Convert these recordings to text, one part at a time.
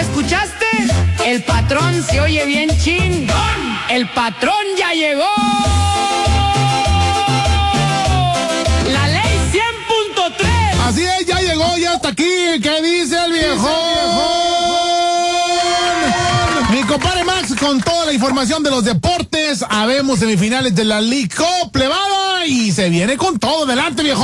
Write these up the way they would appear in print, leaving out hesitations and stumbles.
escuchaste? El patrón se oye bien chingón. El patrón ya llegó. La ley 100.3. Así es, ya llegó, ya está aquí. ¿Qué dice el viejo? Mi compadre Max con toda la información de los deportes. Habemos semifinales de la League Cup plebada y se viene con todo. Adelante, viejo.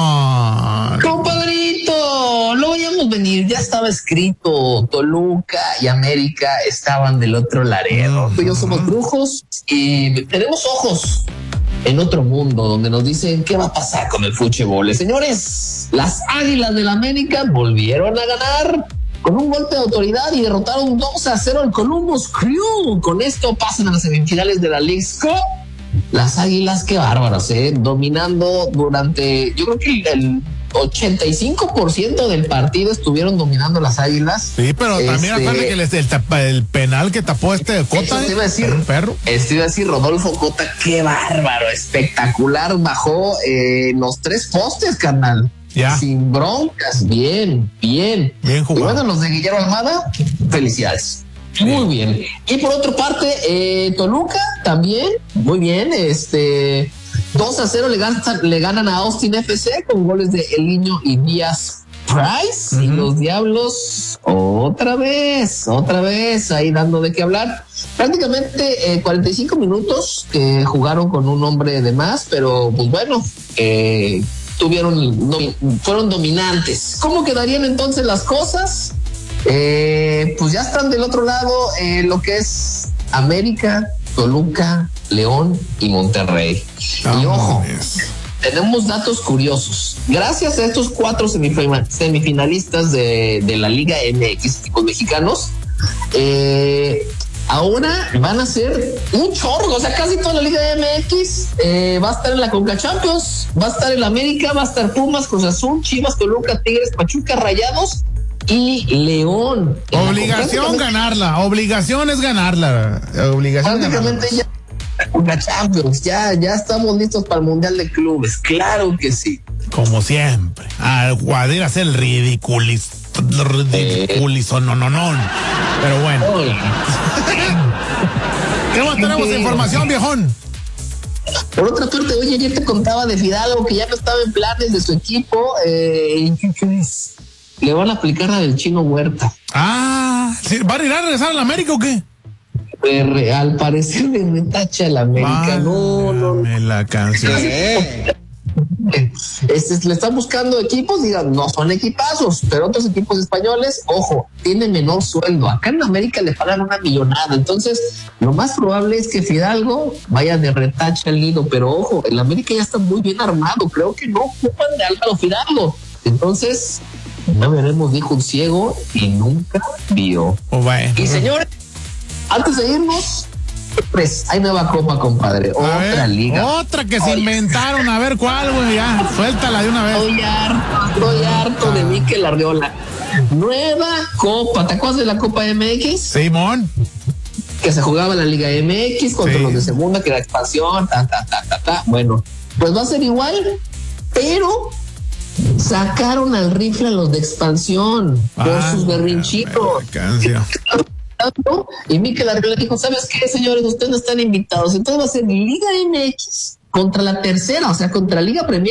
Compadrito, lo veíamos venir, ya estaba escrito. Toluca y América estaban del otro Laredo. Tú y yo somos brujos y tenemos ojos en otro mundo donde nos dicen qué va a pasar con el fútbol. Señores, las Águilas del América volvieron a ganar con un golpe de autoridad y derrotaron 2-0 al Columbus Crew. Con esto pasan a las semifinales de la League Cup. Las Águilas, qué bárbaras, dominando durante, yo creo que el 85% del partido estuvieron dominando las Águilas. Sí, pero también acuérdate que el penal que tapó Cota, te iba a decir, perro. Iba a decir Rodolfo Cota, qué bárbaro, espectacular, bajó los 3 postes, carnal. Ya. Sin broncas, bien jugado. Y bueno, los de Guillermo Almada, felicidades. Sí. Muy bien. Y por otra parte, Toluca también, muy bien, 2-0 le ganan a Austin FC con goles de El Niño y Díaz Price. Y los Diablos otra vez ahí dando de qué hablar. Prácticamente 45 minutos que jugaron con un hombre de más, pero pues bueno, fueron dominantes. ¿Cómo quedarían entonces las cosas? Pues ya están del otro lado lo que es América, Toluca, León y Monterrey. Y ojo, tenemos datos curiosos. Gracias a estos 4 semifinalistas de la Liga MX, equipos mexicanos, ahora van a ser un chorro, o sea, casi toda la Liga MX va a estar en la Conca Champions, va a estar el América, va a estar Pumas, Cruz Azul, Chivas, Toluca, Tigres, Pachuca, Rayados y León. Obligación ganarla, obligación es ganarla. Prácticamente ya la Conca Champions, ya estamos listos para el Mundial de Clubes, claro que sí. Como siempre, al Guadir hacer el ridiculizo, no. Pero bueno. ¿Qué más tenemos de información, viejón? Por otra parte, oye, ayer te contaba de Fidalgo que ya no estaba en planes de su equipo. Le van a aplicar la del Chino Huerta. ¿Sí? ¿Va a ir a regresar a la América o qué? Al parecer le retacha a la América. No. La canción. Le están buscando equipos, digan, no son equipazos, pero otros equipos españoles, ojo, tienen menor sueldo. Acá en América le pagan una millonada, entonces lo más probable es que Fidalgo vaya de retache al nido, pero ojo, el América ya está muy bien armado, creo que no ocupan de Álvaro Fidalgo, entonces ya veremos, dijo un ciego y nunca vio. Y señores, antes de irnos, pues hay nueva copa, compadre. Otra liga. Otra que se inventaron. A ver cuál, güey. Ya, suéltala de una vez. Estoy harto de Mikel Arriola. Nueva copa. ¿Te acuerdas de la Copa MX? Simón. Que se jugaba en la Liga MX contra los de segunda, que era expansión. Bueno, pues va a ser igual, pero sacaron al rifle a los de expansión por sus berrinchitos. Y Mikel Arriola dijo, ¿sabes qué, señores? Ustedes no están invitados. Entonces va a ser Liga MX contra la tercera, o sea, contra Liga Premier.